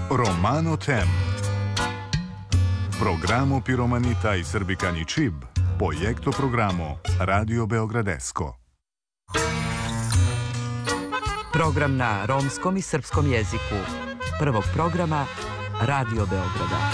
Romano Tem. Programo Piromanita i Srbikani Čib, projekto programo Radio Beogradesko. Program na romskom i srpskom jeziku. Prvog programa Radio Beograda.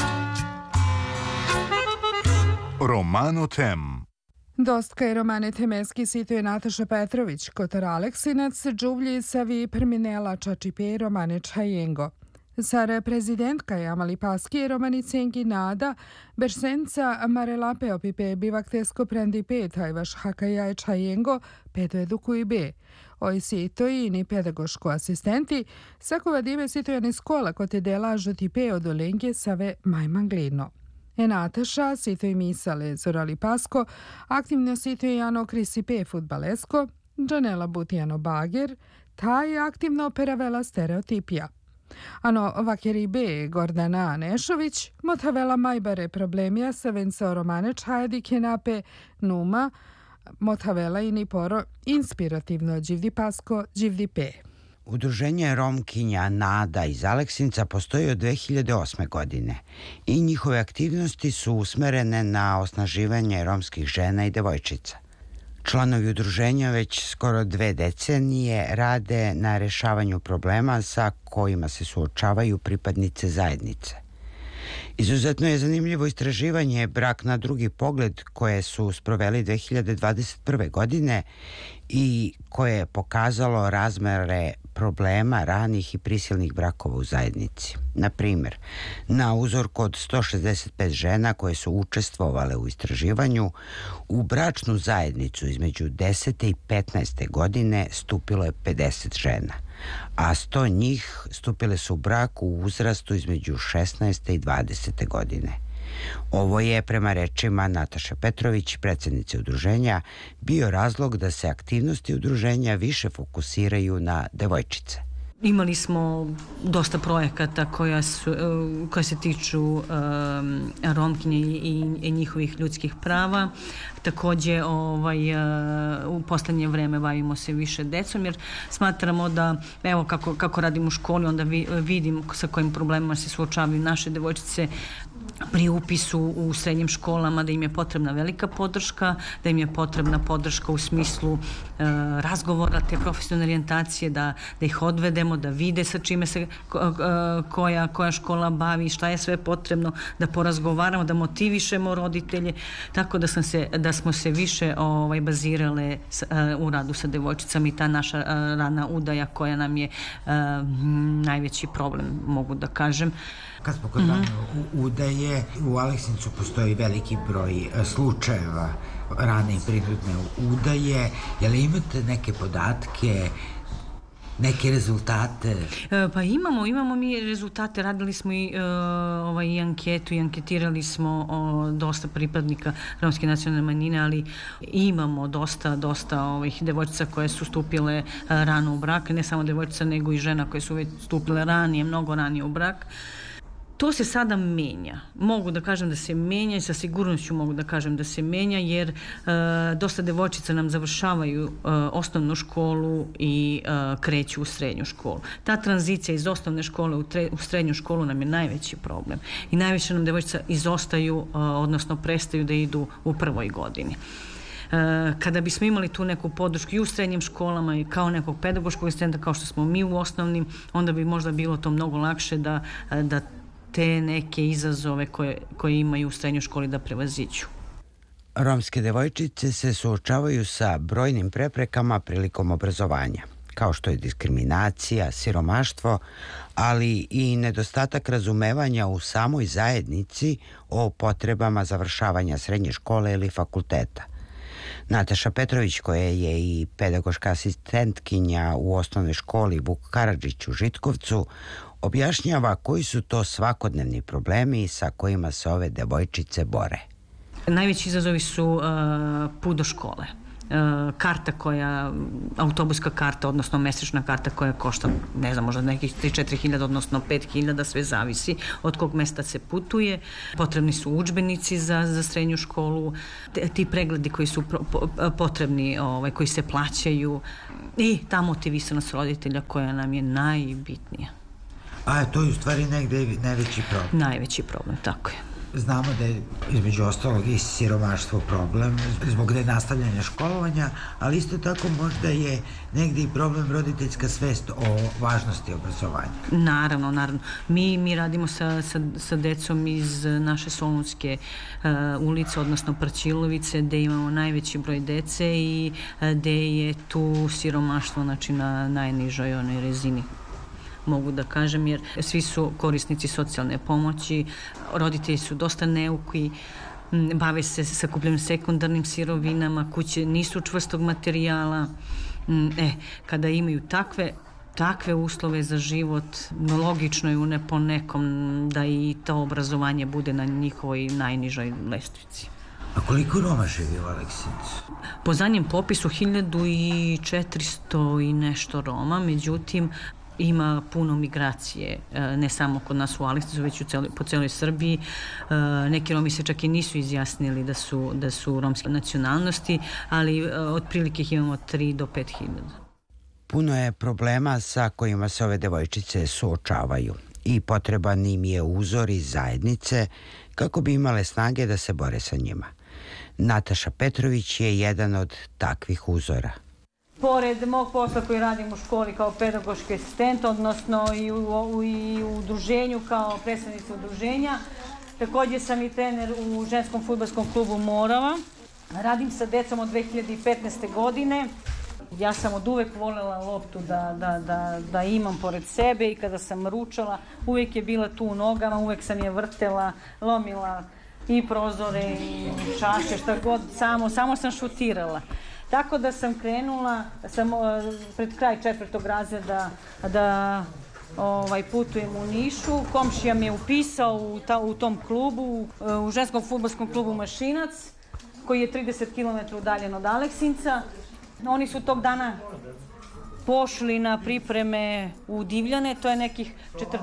Romano Tem. Dostka je Romane Temeski situje Nataša Petrović, Kotar Aleksinac, Đuvlji Savi Perminela Čačipe Romane Čajengo. Sara prezidentka je Amali Paski Romani Cengi Nada, Bersenca Marelape Opipe Bivaktesko Prendi Pet, Ajvaš Hakaja Čajengo, Peto Edukuj B. Oj sitoj ni pedagoško asistenti, sakova dive sitojani skola kote dela žutipe od Olengje Save Majmanglino. Nataša sitoj misale Zorali Pasko, aktivno sitoj Jano Krisipe futbalesko, Džanela Butijano Bager, taj aktivno peravela stereotipija. Ano Vakeri B. Gordana Nešović, motavela majbare problemija sa venca Romane Čajdi Kenape Numa, motavela i niporo inspirativno Đivdi Pasko Đivdi P. Udruženje Romkinja Nada iz Aleksinca postoji od 2008. godine i njihove aktivnosti su usmerene na osnaživanje romskih žena i devojčica. Članovi udruženja već skoro 2 decenije rade na rešavanju problema sa kojima se suočavaju pripadnice zajednice. Izuzetno je zanimljivo istraživanje Brak na drugi pogled koje su sproveli 2021. godine i koje je pokazalo razmere problema ranih i prisilnih brakova u zajednici. Na primjer, na uzorku od 165 žena koje su učestvovale u istraživanju, u bračnu zajednicu između 10. i 15. godine stupilo je 50 žena, a 100 njih stupile su u brak u uzrastu između 16. i 20. godine. Ovo je, prema rečima Nataše Petrović, predsjednice udruženja, bio razlog da se aktivnosti udruženja više fokusiraju na devojčice. Imali smo dosta projekata koja se tiču Romkinja i njihovih ljudskih prava. Takođe, u poslednje vreme bavimo se više decom, jer smatramo da, evo kako radim u školi, onda vidim sa kojim problemima se suočavaju naše devojčice pri upisu u srednjim školama, da im je potrebna velika podrška, da im je potrebna podrška u smislu razgovora, te profesionalne orijentacije, da ih odvedemo, da vide sa čime se koja škola bavi, šta je sve potrebno, da porazgovaramo, da motivišemo roditelje, tako da smo se više bazirale u radu sa devojčicama i ta naša rana udaja koja nam je najveći problem, mogu da kažem. Kad smo kod rane udaje, u Aleksincu postoji veliki broj slučajeva rane i prinudne udaje. Jel imate neke podatke, neke rezultate? Pa imamo mi rezultate, radili smo i anketu i anketirali smo dosta pripadnika romske nacionalne manjine, ali imamo dosta devojčica koje su stupile rano u brak, ne samo devojčica nego i žena koje su već stupile ranije, mnogo ranije u brak. To se sada menja. Mogu da kažem da se menja i sa sigurnošću mogu da kažem da se menja, jer dosta devojčica nam završavaju osnovnu školu i kreću u srednju školu. Ta tranzicija iz osnovne škole u srednju školu nam je najveći problem. I najviše nam devojčica izostaju, odnosno prestaju da idu u prvoj godini. Kada bismo imali tu neku podršku i u srednjim školama i kao nekog pedagoškog asistenta kao što smo mi u osnovnim, onda bi možda bilo to mnogo lakše da te neke izazove koje imaju u srednjoj školi da prevaziđu. Romske devojčice se suočavaju sa brojnim preprekama prilikom obrazovanja, kao što je diskriminacija, siromaštvo, ali i nedostatak razumevanja u samoj zajednici o potrebama završavanja srednje škole ili fakulteta. Nataša Petrović, koja je i pedagoška asistentkinja u osnovnoj školi Vuk Karadžić u Žitkovcu, objašnjava koji su to svakodnevni problemi sa kojima se ove devojčice bore. Najveći izazovi su put do škole. Karta autobuska karta, odnosno mesečna karta koja košta, ne znam, možda nekih 3-4 hiljada, odnosno 5 hiljada, sve zavisi od kog mesta se putuje. Potrebni su udžbenici za srednju školu, ti pregledi koji su potrebni, koji se plaćaju i ta motivisanost roditelja koja nam je najbitnija. A to je u stvari negde najveći problem. Najveći problem, tako je. Znamo da je između ostalog i siromaštvo problem zbog nenastavljanja školovanja, ali isto tako možda je negde i problem roditeljska svest o važnosti obrazovanja. Naravno. Mi radimo sa decom iz naše Solunske ulice, odnosno Prčilovice, gde imamo najveći broj dece i gde je tu siromaštvo, znači na najnižoj onoj rezini, mogu da kažem, jer svi su korisnici socijalne pomoći, roditelji su dosta neuki, bave se sakupljanjem sekundarnim sirovinama, kuće nisu čvrstog materijala. Kada imaju takve uslove za život, logično je po nekom da i to obrazovanje bude na njihovoj najnižoj lestvici. A koliko Roma živi u Aleksincu? Po zadnjem popisu 1400 i nešto Roma, međutim ima puno migracije, ne samo kod nas u Aleksincu, već po celoj Srbiji. Neki Romi se čak i nisu izjasnili da su romske nacionalnosti, ali otprilike ih imamo 3 do 5 hiljada. Puno je problema sa kojima se ove devojčice suočavaju i potreban im je uzor iz zajednice kako bi imale snage da se bore sa njima. Nataša Petrović je jedan od takvih uzora. Pored mog posla koji radim u školi kao pedagoški asistent, odnosno i u udruženju kao predstavnica udruženja, takođe sam i trener u ženskom fudbalskom klubu Morava. Radim sa decom od 2015. godine. Ja sam od uvek volela loptu da imam pored sebe i kada sam ručala, uvek je bila tu u nogama, uvek sam je vrtela, lomila i prozore i čaše, šta god, samo sam šutirala. Tako da sam krenula, pred kraj 4. razreda da putujem u Nišu. Komšija me je upisao u tom klubu, u ženskom fudbalskom klubu Mašinac, koji je 30 km udaljen od Aleksinca. Oni su tog dana pošli na pripreme u Divljane, to je nekih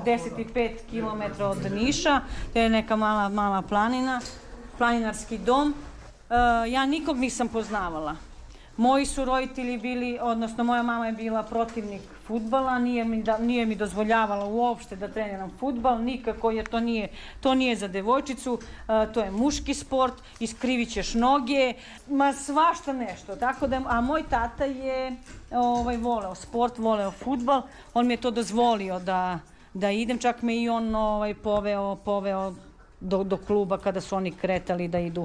45 km od Niša, to je neka mala planina, planinarski dom. Ja nikog nisam poznavala. Moji su roditelji bili, odnosno moja mama je bila protivnik fudbala, nije mi dozvoljavala uopšte da treniram fudbal, nikako, jer to nije za devojčicu, to je muški sport, iskrivit ćeš noge, ma svašta nešto. Tako da, a moj tata je voleo sport, voleo fudbal, on mi je to dozvolio da idem, čak me i on poveo do kluba kada su oni kretali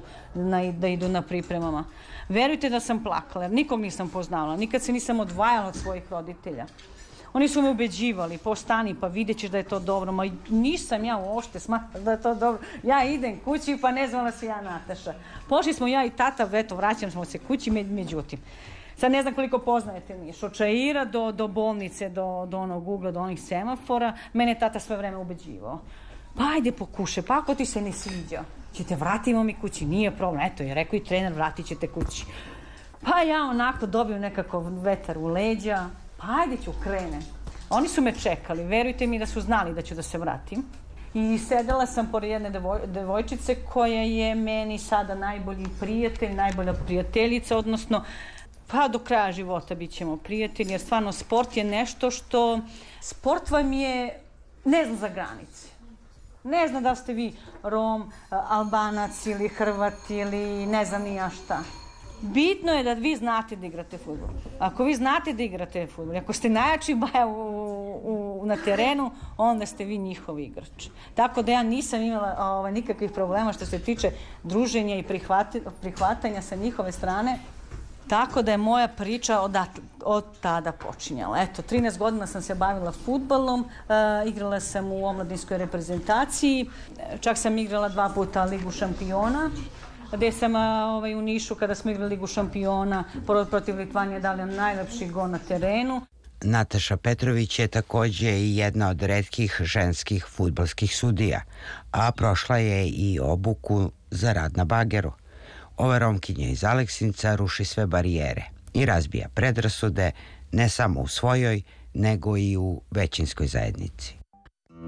da idu na pripremama. Verujte da sam plakala, jer nikog nisam poznavala, nikad se nisam odvajala od svojih roditelja. Oni su me ubeđivali, postani pa vidjet ćeš da je to dobro, ma nisam ja uopšte smatrala da je to dobro. Ja idem kući pa ne znala se ja Nataša. Pošli smo ja i tata, eto vraćam smo se kući, međutim. Sad ne znam koliko poznajete Niš, od Čaira do bolnice, do onog ugla, do onih semafora, mene tata sve vreme ubeđivao. Pa ajde pokušaj, pa ako ti se ne sviđa, ćete vratimo mi kući, nije problem. Eto je rekao i trener, vratit ćete kući. Pa ja onako dobijem nekakav vetar u leđa, pa ajde ću krenem. Oni su me čekali, verujte mi da su znali da ću da se vratim. I sedela sam pored jedne devojčice koja je meni sada najbolji prijatelj, najbolja prijateljica, odnosno pa do kraja života bit ćemo prijatelji, jer stvarno sport je nešto što, sport vam je, ne znam za granice. Ne znam da ste vi Rom, Albanac ili Hrvat ili ne znam ni ja šta. Bitno je da vi znate da igrate fudbal. Ako vi znate da igrate fudbal, ako ste najjači baja na terenu, onda ste vi njihov igrač. Tako da ja nisam imala nikakvih problema što se tiče druženja i prihvatanja sa njihove strane. Tako da je moja priča od tada počinjala. Eto, 13 godina sam se bavila fudbalom, igrala sam u omladinskoj reprezentaciji, čak sam igrala 2 puta Ligu šampiona, gde sam u Nišu kada smo igrali Ligu šampiona protiv Litvanije dali najlepši gol na terenu. Nataša Petrović je takođe i jedna od retkih ženskih fudbalskih sudija, a prošla je i obuku za rad na bageru. Ova Romkinja iz Aleksinca ruši sve barijere i razbija predrasude ne samo u svojoj, nego i u većinskoj zajednici.